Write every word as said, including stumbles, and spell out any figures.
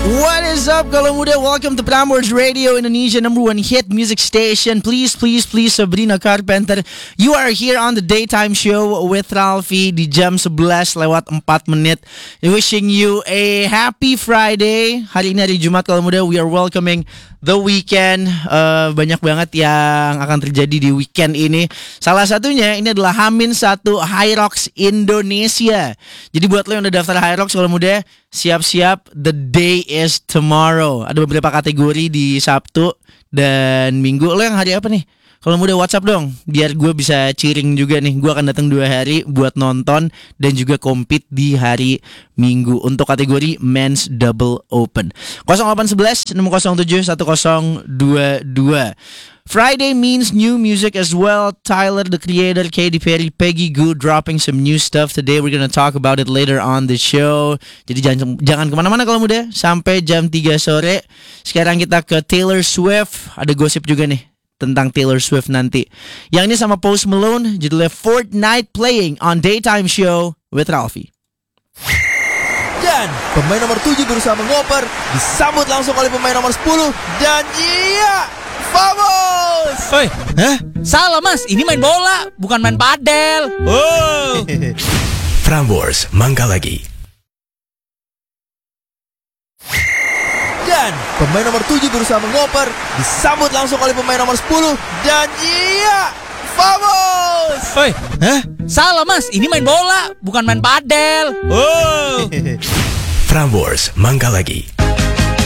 What is up, kalau muda? Welcome to Prambors Radio, Indonesia number one hit music station. Please, please, please, Sabrina Carpenter. You are here on the daytime show with Ralphie di jam sebelas lewat empat menit. Wishing you a happy Friday. Hari ini hari Jumat, kalau muda. We are welcoming the weekend. uh, Banyak banget yang akan terjadi di weekend ini. Salah satunya ini adalah Hamin satu Hyrox Indonesia. Jadi buat lo yang udah daftar Hyrox, kalau muda, siap-siap, the day is tomorrow. Ada beberapa kategori di Sabtu dan Minggu. Lo yang hari apa nih? Kalau muda WhatsApp dong, biar gue bisa cheering juga nih. Gue akan datang dua hari buat nonton dan juga compete di hari Minggu untuk kategori Men's Double Open. nol delapan satu satu enam nol tujuh satu nol dua dua. Friday means new music as well. Tyler, the creator, Katy Perry, Peggy Gou dropping some new stuff today. We're gonna talk about it later on the show. Jadi jangan jangan kemana-mana kalau muda, sampai jam tiga sore. Sekarang kita ke Taylor Swift. Ada gosip juga nih tentang Taylor Swift nanti. Yang ini sama Post Malone, judulnya Fortnite playing on Daytime Show with Ralphie. Dan pemain nomor tujuh berusaha mengoper, disambut langsung oleh pemain nomor sepuluh. Dan iya, vamos! Oi, hah? Salah mas, ini main bola, bukan main padel. Oh. Prambors Mangga Lagi. Dan pemain nomor tujuh berusaha mengoper, disambut langsung oleh pemain nomor sepuluh. Dan iya, vamos! Oi, hah? Salah mas, ini main bola, bukan main padel. Oh. Prambors Mangga Lagi.